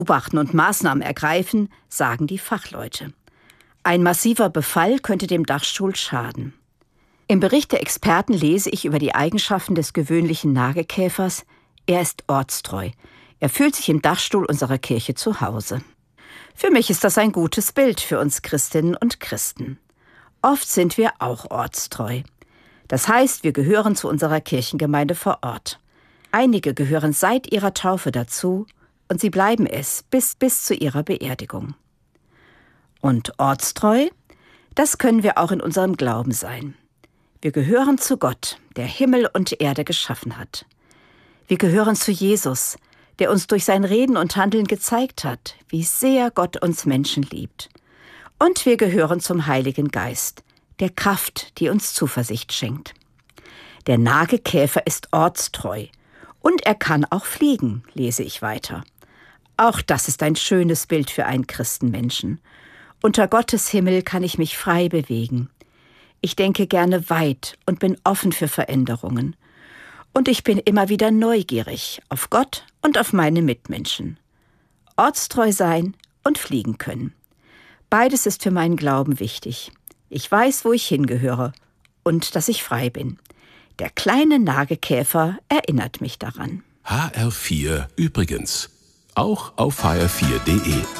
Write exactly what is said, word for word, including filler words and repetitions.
beobachten und Maßnahmen ergreifen, sagen die Fachleute. Ein massiver Befall könnte dem Dachstuhl schaden. Im Bericht der Experten lese ich über die Eigenschaften des gewöhnlichen Nagekäfers. Er ist ortstreu. Er fühlt sich im Dachstuhl unserer Kirche zu Hause. Für mich ist das ein gutes Bild für uns Christinnen und Christen. Oft sind wir auch ortstreu. Das heißt, wir gehören zu unserer Kirchengemeinde vor Ort. Einige gehören seit ihrer Taufe dazu und sie bleiben es bis, bis zu ihrer Beerdigung. Und ortstreu, das können wir auch in unserem Glauben sein. Wir gehören zu Gott, der Himmel und Erde geschaffen hat. Wir gehören zu Jesus, der uns durch sein Reden und Handeln gezeigt hat, wie sehr Gott uns Menschen liebt. Und wir gehören zum Heiligen Geist, der Kraft, die uns Zuversicht schenkt. Der Nagekäfer ist ortstreu und er kann auch fliegen, lese ich weiter. Auch das ist ein schönes Bild für einen Christenmenschen. Unter Gottes Himmel kann ich mich frei bewegen. Ich denke gerne weit und bin offen für Veränderungen. Und ich bin immer wieder neugierig auf Gott und auf meine Mitmenschen. Ortstreu sein und fliegen können. Beides ist für meinen Glauben wichtig. Ich weiß, wo ich hingehöre und dass ich frei bin. Der kleine Nagekäfer erinnert mich daran. H R vier übrigens. Auch auf h r vier punkt de.